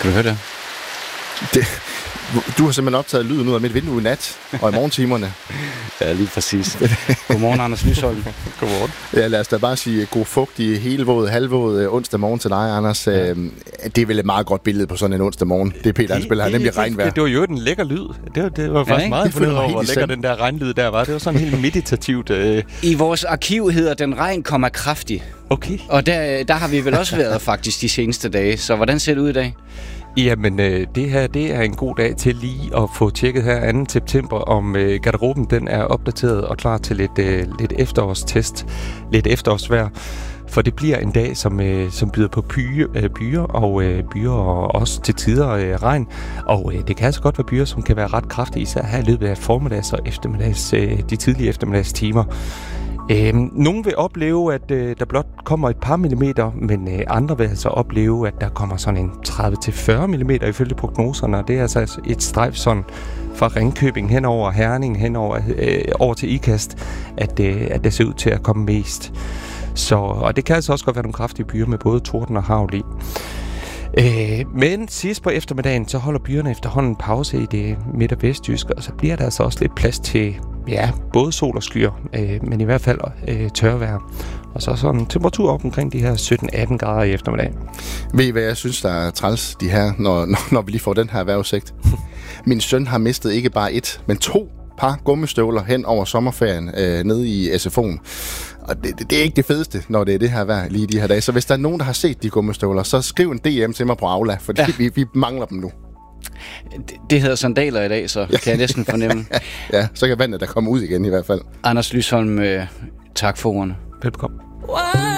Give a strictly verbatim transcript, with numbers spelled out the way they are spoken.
Kan du høre det? det du har simpelthen optaget lyden ud af mit vindue i nat og i morgentimerne. Ja, lige præcis. Godmorgen, Anders Lysholm. Godmorgen. Ja, lad os da bare sige god fugtig, helvåd, halvvåd onsdag morgen til dig, Anders. Ja. Det er vel et meget godt billede på sådan en onsdag morgen. Det er Peter, han spiller, han nemlig regnvejr. Det, det var jo en lækker lyd. Det var, det var faktisk ja, meget fornøjet over, hvor lækker den der regnlyd der var. Det var sådan helt meditativt. Øh. I vores arkiv hedder den regn kommer kraftig. Okay. Og der, der har vi vel også været faktisk de seneste dage. Så hvordan ser det ud i dag? Jamen, øh, det her, det er en god dag til lige at få tjekket her anden september, om øh, garderoben den er opdateret og klar til lidt, øh, lidt efterårstest, lidt efterårsvejr. For det bliver en dag, som, øh, som byder på byer, øh, byer og øh, byer og også til tider øh, regn. Og øh, det kan altså godt være byer, som kan være ret kraftige, især her i løbet af formiddags og eftermiddags, øh, de tidlige eftermiddagstimer. Øhm, nogle vil opleve, at øh, der blot kommer et par millimeter, men øh, andre vil altså opleve, at der kommer sådan en tredive til fyrre millimeter ifølge prognoserne. Og det er altså et strejf sådan fra Ringkøbing hen over Herning, hen over, øh, over til Ikast, at, øh, at det ser ud til at komme mest. Så, og det kan altså også godt være nogle kraftige byer med både torden og hagl i. Øh, men sidst på eftermiddagen, så holder byerne efterhånden pause i det midt- og vestjyske, og så bliver der altså også lidt plads til, ja, både sol og skyer, øh, men i hvert fald øh, tørvejr. Og så sådan en temperatur op omkring de her sytten atten grader i eftermiddag. Ved I, hvad jeg synes, der er træls, de her, når, når, når vi lige får den her vejrudsigt? Min søn har mistet ikke bare et, men to par gummistøvler hen over sommerferien øh, nede i S F O'en. Og det, det, det er ikke det fedeste, når det er det her vejr lige de her dage. Så hvis der er nogen, der har set de gummistøvler, så skriv en D M til mig på Aula, fordi ja. vi, vi mangler dem nu. Det, det hedder sandaler i dag, så ja. Kan jeg næsten fornemme. Ja, så kan vandet der komme ud igen i hvert fald. Anders Lysholm, øh, tak for ordene. Velbekomme.